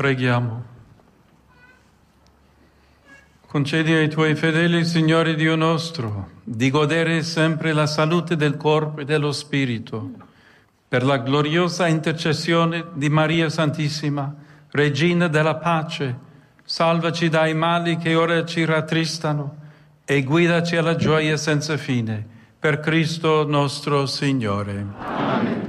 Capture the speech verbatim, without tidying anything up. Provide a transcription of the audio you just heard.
Preghiamo. Concedi ai Tuoi fedeli, Signore Dio nostro, di godere sempre la salute del corpo e dello spirito, per la gloriosa intercessione di Maria Santissima, Regina della pace. Salvaci dai mali che ora ci rattristano e guidaci alla gioia senza fine. Per Cristo nostro Signore. Amen.